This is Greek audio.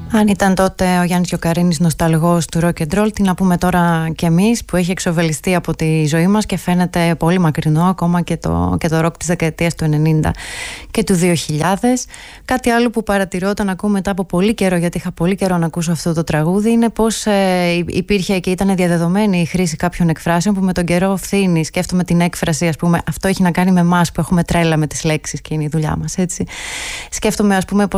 Αν ήταν τότε ο Γιάννης Γιοκαρίνης νοσταλγός του rock and roll, τι να πούμε τώρα κι εμείς που έχει εξοβελιστεί από τη ζωή μας και φαίνεται πολύ μακρινό ακόμα και το rock της δεκαετίας του 90 και του 2000. Κάτι άλλο που παρατηρώ όταν ακούω μετά από πολύ καιρό, γιατί είχα πολύ καιρό να ακούσω αυτό το τραγούδι, είναι πως υπήρχε και ήταν διαδεδομένη η χρήση κάποιων εκφράσεων που με τον καιρό φθήνει. Σκέφτομαι την έκφραση, ας πούμε, αυτό έχει να κάνει με εμάς που έχουμε τρέλα με τις λέξεις και είναι η δουλειά μας, έτσι. Σκέφτομαι, ας πούμε, πως